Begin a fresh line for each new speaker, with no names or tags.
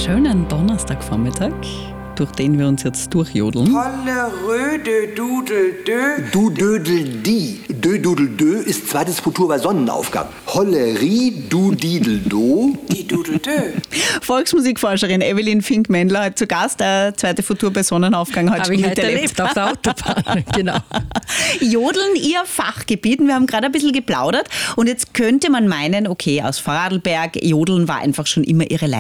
schönen Donnerstagvormittag, durch den wir uns jetzt durchjodeln.
Holle Röde Dudel Dö.
Du Dödel die. Dö Dudel Dö ist zweites Futur bei Sonnenaufgang. Holleri du Didel Do.
Die Dudel Dö.
Volksmusikforscherin Evelyn Fink-Mendler hat zu Gast, der zweite Futur bei Sonnenaufgang heute
Habe ich heute erlebt auf der Autobahn, genau.
Jodeln, ihr Fachgebiet. Wir haben gerade ein bisschen geplaudert und jetzt könnte man meinen, okay, aus Vorarlberg, Jodeln war einfach schon immer ihre Leidenschaft.